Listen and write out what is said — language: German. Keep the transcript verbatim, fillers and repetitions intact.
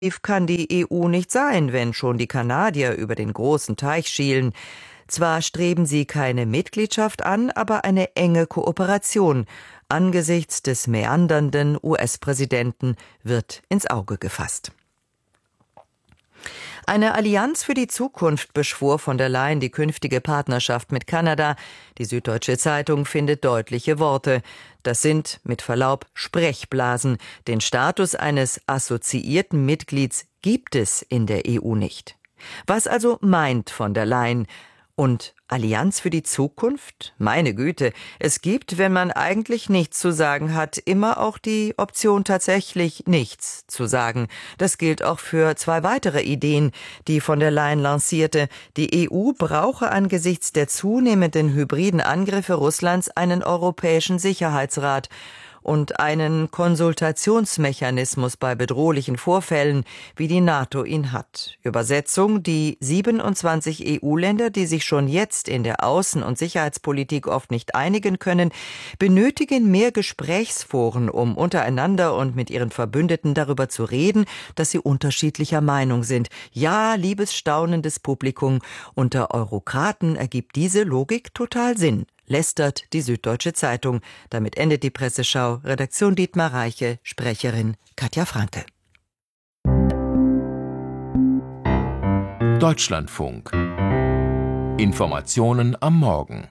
Kann die E U nicht sein, wenn schon die Kanadier über den großen Teich schielen. Zwar streben sie keine Mitgliedschaft an, aber eine enge Kooperation angesichts des mäandernden U S-Präsidenten wird ins Auge gefasst. Eine Allianz für die Zukunft beschwor von der Leyen die künftige Partnerschaft mit Kanada. Die Süddeutsche Zeitung findet deutliche Worte. Das sind, mit Verlaub, Sprechblasen. Den Status eines assoziierten Mitglieds gibt es in der E U nicht. Was also meint von der Leyen? Und Allianz für die Zukunft? Meine Güte, es gibt, wenn man eigentlich nichts zu sagen hat, immer auch die Option, tatsächlich nichts zu sagen. Das gilt auch für zwei weitere Ideen, die von der Leyen lancierte. Die E U brauche angesichts der zunehmenden hybriden Angriffe Russlands einen europäischen Sicherheitsrat und einen Konsultationsmechanismus bei bedrohlichen Vorfällen, wie die NATO ihn hat. Übersetzung: Die siebenundzwanzig E U-Länder, die sich schon jetzt in der Außen- und Sicherheitspolitik oft nicht einigen können, benötigen mehr Gesprächsforen, um untereinander und mit ihren Verbündeten darüber zu reden, dass sie unterschiedlicher Meinung sind. Ja, liebes staunendes Publikum, unter Eurokraten ergibt diese Logik total Sinn, lästert die Süddeutsche Zeitung. Damit endet die Presseschau. Redaktion Dietmar Reiche, Sprecherin Katja Franke. Deutschlandfunk. Informationen am Morgen.